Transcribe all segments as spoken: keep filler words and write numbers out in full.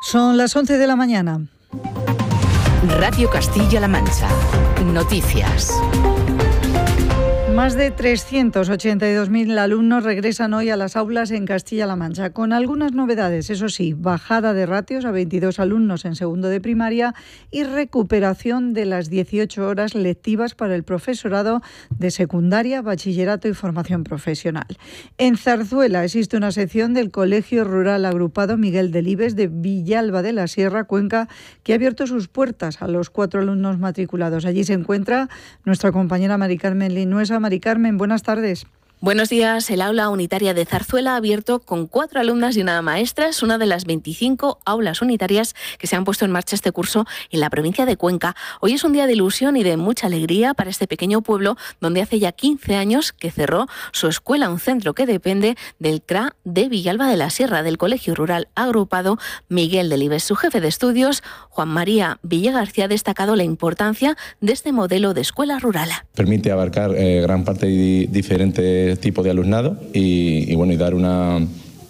Son las once de la mañana. Radio Castilla-La Mancha. Noticias. Más de trescientos ochenta y dos mil alumnos regresan hoy a las aulas en Castilla-La Mancha, con algunas novedades, eso sí, bajada de ratios a veintidós alumnos en segundo de primaria y recuperación de las dieciocho horas lectivas para el profesorado de secundaria, bachillerato y formación profesional. En Zarzuela existe una sección del Colegio Rural Agrupado Miguel Delibes de Villalba de la Sierra, Cuenca, que ha abierto sus puertas a los cuatro alumnos matriculados. Allí se encuentra nuestra compañera Mari Carmen Linuesa. Mari Carmen, buenas tardes. Buenos días. El aula unitaria de Zarzuela ha abierto con cuatro alumnas y una maestra. Es una de las veinticinco aulas unitarias que se han puesto en marcha este curso en la provincia de Cuenca. Hoy es un día de ilusión y de mucha alegría para este pequeño pueblo donde hace ya quince años que cerró su escuela, un centro que depende del C R A de Villalba de la Sierra, del Colegio Rural Agrupado Miguel Delibes. Su jefe de estudios, Juan María Villagarcía, ha destacado la importancia de este modelo de escuela rural. Permite abarcar eh, gran parte de diferentes tipo de alumnado y, y bueno y dar una,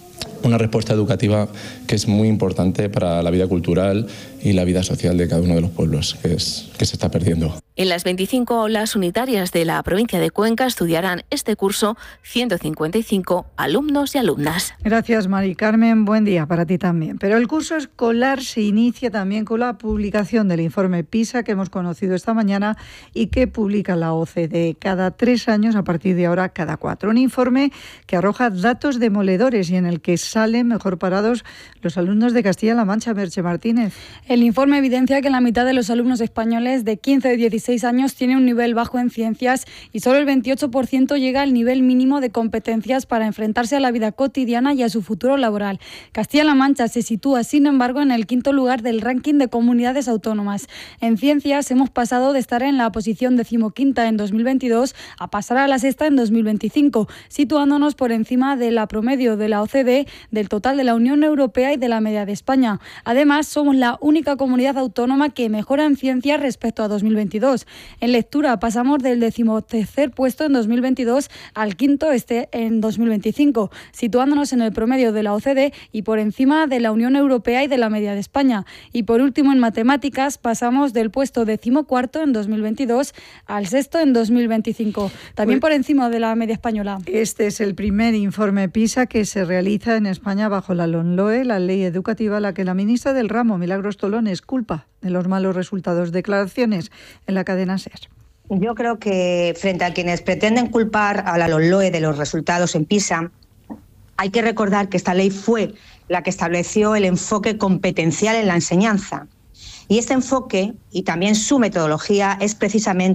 una respuesta educativa que es muy importante para la vida cultural y la vida social de cada uno de los pueblos, que, es, que se está perdiendo. En las veinticinco aulas unitarias de la provincia de Cuenca estudiarán este curso ciento cincuenta y cinco alumnos y alumnas. Gracias, Mari Carmen. Buen día para ti también. Pero el curso escolar se inicia también con la publicación del informe PISA que hemos conocido esta mañana y que publica la O C D E cada tres años, a partir de ahora cada cuatro. Un informe que arroja datos demoledores y en el que salen mejor parados los alumnos de Castilla-La Mancha. Merche Martínez. El informe evidencia que la mitad de los alumnos españoles de quince a dieciséis años tiene un nivel bajo en ciencias y solo el veintiocho por ciento llega al nivel mínimo de competencias para enfrentarse a la vida cotidiana y a su futuro laboral. Castilla-La Mancha se sitúa, sin embargo, en el quinto lugar del ranking de comunidades autónomas. En ciencias hemos pasado de estar en la posición decimoquinta en dos mil veintidós a pasar a la sexta en dos mil veinticinco, situándonos por encima de la promedio de la O C D E, del total de la Unión Europea y de la media de España. Además, somos la única comunidad autónoma que mejora en ciencias respecto a dos mil veintidós. En lectura pasamos del decimotercer puesto en dos mil veintidós al quinto este en dos mil veinticinco, situándonos en el promedio de la O C D E y por encima de la Unión Europea y de la media de España. Y por último, en matemáticas pasamos del puesto decimocuarto en dos mil veintidós al sexto en dos mil veinticinco, también por encima de la media española. Este es el primer informe PISA que se realiza en España bajo la LOMLOE, la ley educativa a la que la ministra del ramo, Milagros Tolón, es culpa de los malos resultados. Declaraciones en la cadena SER. Yo creo que frente a quienes pretenden culpar a la LOMLOE de los resultados en PISA, hay que recordar que esta ley fue la que estableció el enfoque competencial en la enseñanza. Y este enfoque y también su metodología es precisamente